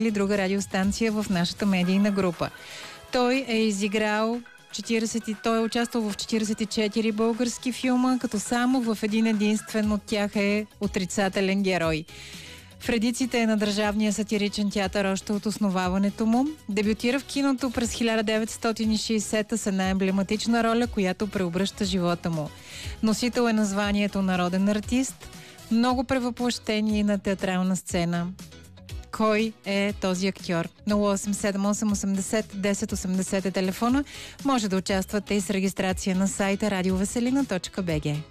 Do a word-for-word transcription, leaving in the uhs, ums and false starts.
или друга радиостанция в нашата медийна група. Той е изиграл четиридесет, той е участвал в четиридесет и четири български филма, като само в един единствен от тях е отрицателен герой. В редиците е на Държавния сатиричен театър още от основаването му. Дебютира в киното през хиляда деветстотин и шейсета с една емблематична роля, която преобръща живота му. Носител е на званието народен артист, много превъплъщение на театрална сцена. Кой е този актьор? нула осем седем осем осемдесет десет осемдесет е телефона. Може да участвате и с регистрация на сайта радиовеселина точка бг.